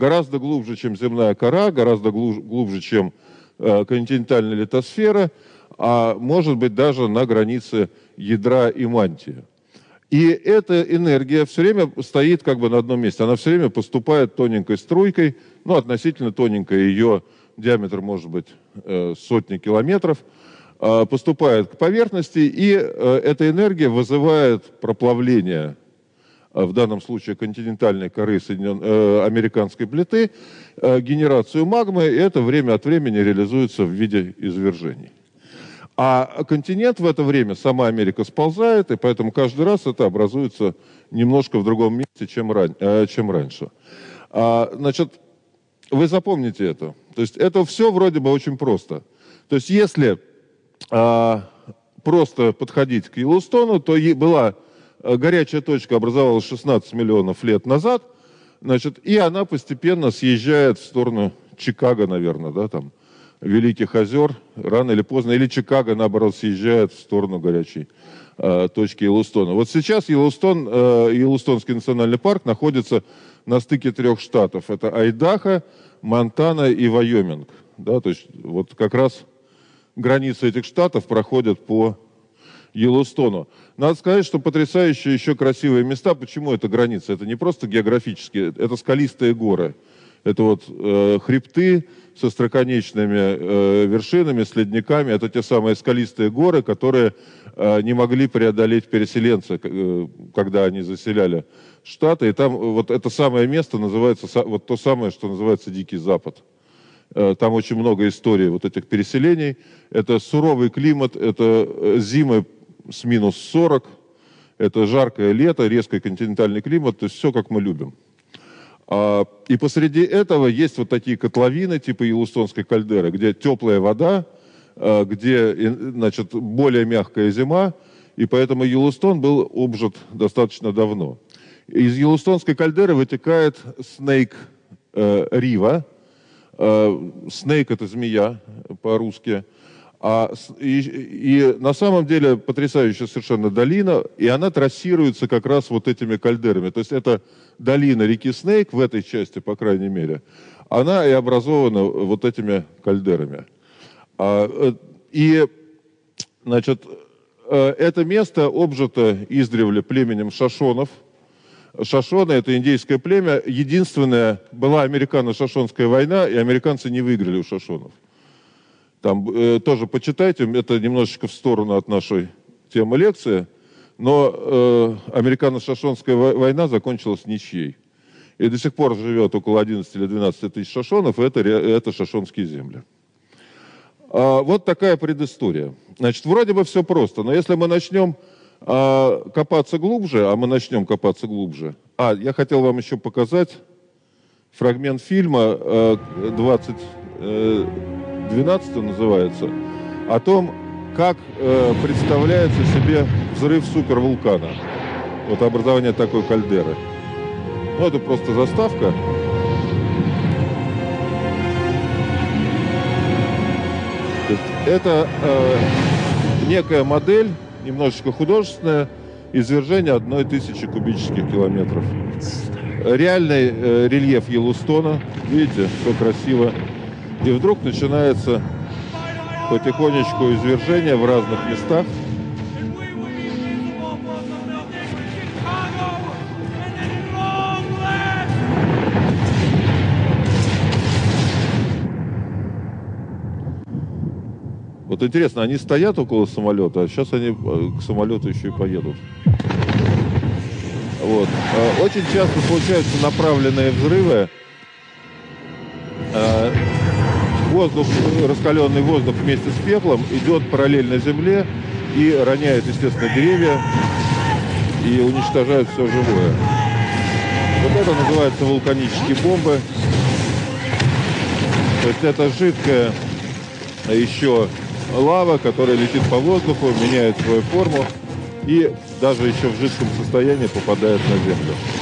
гораздо глубже, чем земная кора, гораздо глубже, чем континентальная литосфера, а может быть даже на границе ядра и мантии. И эта энергия все время стоит как бы на одном месте. Она все время поступает тоненькой струйкой, ну, относительно тоненькая, ее диаметр может быть сотни километров, поступает к поверхности, и эта энергия вызывает проплавление, в данном случае континентальной коры американской плиты, генерацию магмы, и это время от времени реализуется в виде извержений. А континент в это время, сама Америка сползает, и поэтому каждый раз это образуется немножко в другом месте, чем раньше. Значит, вы запомните это. То есть это все вроде бы очень просто. То есть если просто подходить к Йеллоустону, то была горячая точка, образовалась 16 миллионов лет назад, значит, и она постепенно съезжает в сторону Чикаго, наверное, да, там, Великих озер, рано или поздно, или Чикаго, наоборот, съезжает в сторону горячей точки Йеллоустона. Вот сейчас Йеллоустонский национальный парк находится на стыке 3 штатов. Это Айдахо, Монтана и Вайоминг. Да, то есть вот как раз границы этих штатов проходят по Йеллоустону. Надо сказать, что потрясающие еще красивые места. Почему это граница? Это не просто географические, это скалистые горы. Это вот хребты со остроконечными вершинами, с ледниками. Это те самые скалистые горы, которые не могли преодолеть переселенцы, когда они заселяли Штаты. И там вот это самое место называется, вот то самое, что называется Дикий Запад. Там очень много историй вот этих переселений. Это суровый климат, это зимы с минус 40, это жаркое лето, резкий континентальный климат, то есть все, как мы любим. И посреди этого есть вот такие котловины типа Йеллоустонской кальдеры, где теплая вода, где, значит, более мягкая зима, и поэтому Йеллоустон был обжит достаточно давно. Из Йеллоустонской кальдеры вытекает Снейк-Рива. Снейк — это змея по-русски. И на самом деле потрясающая совершенно долина, и она трассируется как раз вот этими кальдерами. То есть это долина реки Снейк, в этой части, по крайней мере, она и образована вот этими кальдерами. И, значит, это место обжито издревле племенем шошонов. Шошоны — это индейское племя. Единственная была американо-шошонская война, и американцы не выиграли у шошонов. Там тоже почитайте, это немножечко в сторону от нашей темы лекции, но американо-шошонская война закончилась ничьей. И до сих пор живет около 11 или 12 тысяч шошонов, и это шошонские земли. Вот такая предыстория. Значит, вроде бы все просто, но если мы начнем копаться глубже, а мы начнем копаться глубже. Я хотел вам еще показать фрагмент фильма 2012 называется, о том, как представляется себе взрыв супервулкана. Вот образование такой кальдеры. Ну, это просто заставка. Это некая модель, немножечко художественное, извержение 1000 кубических километров. Реальный рельеф Йеллоустона, видите, все красиво. И вдруг начинается потихонечку извержение в разных местах. Вот интересно, они стоят около самолета, а сейчас они к самолету еще и поедут. Вот. Очень часто случаются направленные взрывы. Раскаленный воздух вместе с пеплом идет параллельно Земле и роняет, естественно, деревья и уничтожает все живое. Вот это называется вулканические бомбы. То есть это жидкая еще лава, которая летит по воздуху, меняет свою форму и даже еще в жидком состоянии попадает на Землю.